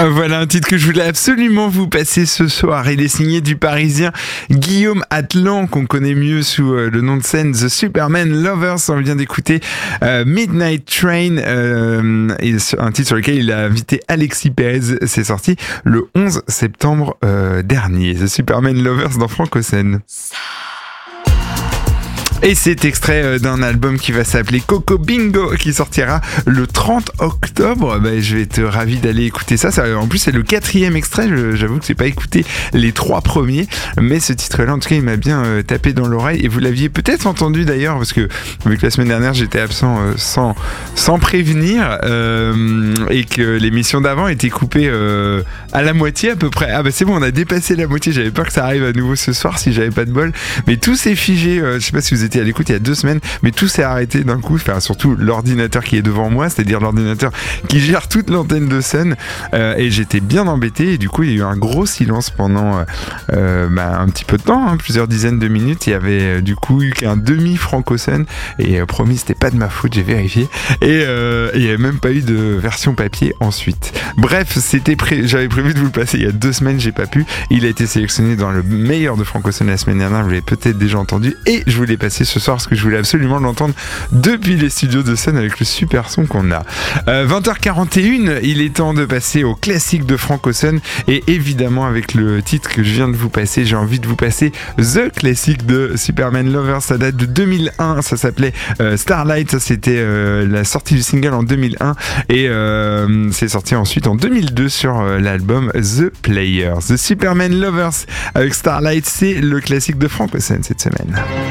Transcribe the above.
Voilà un titre que je voulais absolument vous passer ce soir. Il est signé du Parisien Guillaume Atlan, qu'on connaît mieux sous le nom de scène The Superman Lovers. On vient d'écouter Midnight Train, un titre sur lequel il a invité Alexis Perez. C'est sorti le 11 septembre dernier. The Superman Lovers dans Francosen. Et c'est extrait d'un album qui va s'appeler Coco Bingo, qui sortira le 30 octobre. Je vais être ravi d'aller écouter ça. En plus, c'est le 4e extrait. J'avoue que j'ai pas écouté les 3 premiers, mais ce titre-là, en tout cas, il m'a bien tapé dans l'oreille. Et vous l'aviez peut-être entendu d'ailleurs, parce que vu que la semaine dernière, j'étais absent sans prévenir, et que l'émission d'avant était coupée à la moitié à peu près. C'est bon, on a dépassé la moitié. J'avais peur que ça arrive à nouveau ce soir si j'avais pas de bol. Mais tout s'est figé. Je sais pas si vous étiez à l'écoute il y a 2 semaines, mais tout s'est arrêté d'un coup. Surtout l'ordinateur qui est devant moi, c'est-à-dire l'ordinateur qui gère toute l'antenne de scène, et j'étais bien embêté. Et du coup, il y a eu un gros silence pendant un petit peu de temps, plusieurs dizaines de minutes. Il y avait du coup eu qu'un demi Francosen, et promis, c'était pas de ma faute, j'ai vérifié. Et il n'y avait même pas eu de version papier ensuite. Bref, j'avais prévu de vous le passer il y a 2 semaines, j'ai pas pu. Il a été sélectionné dans le meilleur de Francosen la semaine dernière, vous l'avez peut-être déjà entendu, et je vous l'ai passé ce soir parce que je voulais absolument l'entendre depuis les studios de scène avec le super son qu'on a. 20h41, il est temps de passer au classique de Francosen, et évidemment avec le titre que je viens de vous passer, j'ai envie de vous passer The classique de Superman Lovers. Ça date de 2001, ça s'appelait Starlight, ça c'était la sortie du single en 2001, et c'est sorti ensuite en 2002 sur l'album The Players. The Superman Lovers avec Starlight, c'est le classique de Francosen cette semaine.